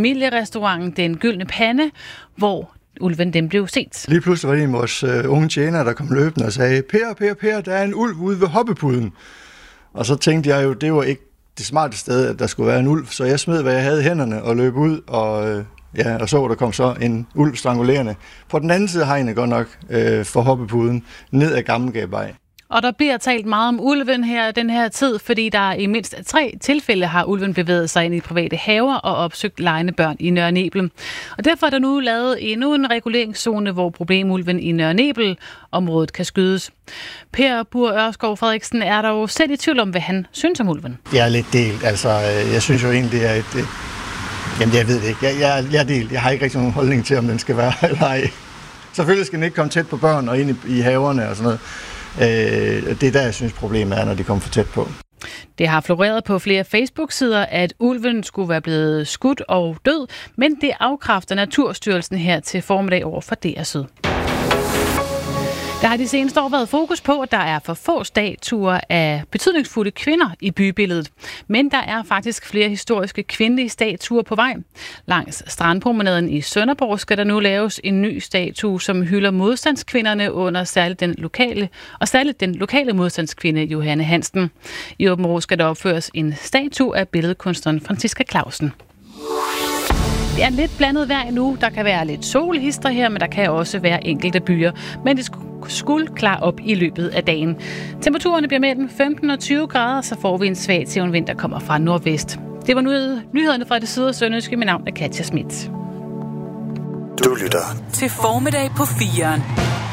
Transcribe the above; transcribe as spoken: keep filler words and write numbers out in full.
familierestauranten Den Gyldne Pande, hvor ulven den blev set. Lige pludselig var det en af vores uh, unge tjenere, der kom løbende og sagde, Per, Per, Per, der er en ulv ude ved hoppepuden. Og så tænkte jeg jo, det var ikke det smarte sted, at der skulle være en ulv, så jeg smed, hvad jeg havde i hænderne og løb ud, og, uh, ja, og så der kom så en ulv strangulerende. På den anden side af hegnet godt nok uh, for hoppepuden, ned ad Gammelgabvej. Og der bliver talt meget om ulven her den her tid, fordi der i mindst tre tilfælde har ulven bevæget sig ind i private haver og opsøgt legende børn i Nørre Nebel. Og derfor er der nu lavet endnu en reguleringszone, hvor problemulven i Nørre Nebel-området kan skydes. Per Bur Ørskov Frederiksen er der jo selv i tvivl om, hvad han synes om ulven. Jeg er lidt delt. Altså, jeg synes jo egentlig, det er et... et jamen, jeg ved det ikke. Jeg, jeg, jeg er delt. Jeg har ikke rigtig nogen holdning til, om den skal være eller ej. Selvfølgelig skal den ikke komme tæt på børn og ind i, i haverne og sådan noget. Det er der, jeg synes, problemet er, når de kommer for tæt på. Det har floreret på flere Facebook-sider, at ulven skulle være blevet skudt og død, men det afkræfter Naturstyrelsen her til formiddag over for D R Syd. Der har de seneste år været fokus på, at der er for få statuer af betydningsfulde kvinder i bybilledet. Men der er faktisk flere historiske kvindelige statuer på vej. Langs strandpromenaden i Sønderborg skal der nu laves en ny statue, som hylder modstandskvinderne under særligt den lokale, og særligt den lokale modstandskvinde Johanne Hansen. I Aabenraa skal der opføres en statue af billedkunstneren Franziska Clausen. Det er lidt blandet vejr nu. Der kan være lidt solhister her, men der kan også være enkelte byer. Men det skulle klare op i løbet af dagen. Temperaturerne bliver mellem femten og tyve grader, så får vi en svag søndagsvind, der kommer fra nordvest. Det var nu nyhederne fra det syd- og sønderjyske. Mit navn er Katja Schmidt. Du lytter til Formiddag på firen.